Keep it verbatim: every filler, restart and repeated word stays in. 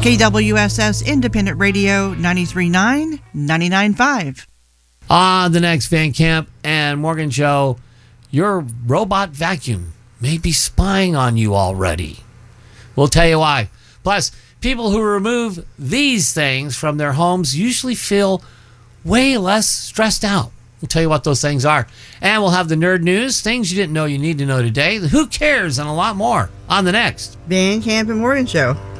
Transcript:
K W S S Independent Radio ninety-three point nine, ninety-nine point five. On the next Van Camp and Morgan show, your robot vacuum may be spying on you already. We'll tell you why. Plus, people who remove these things from their homes usually feel way less stressed out. We'll tell you what those things are. And we'll have the nerd news, things you didn't know you need to know today, the who cares, and a lot more on the next Van Camp and Morgan show.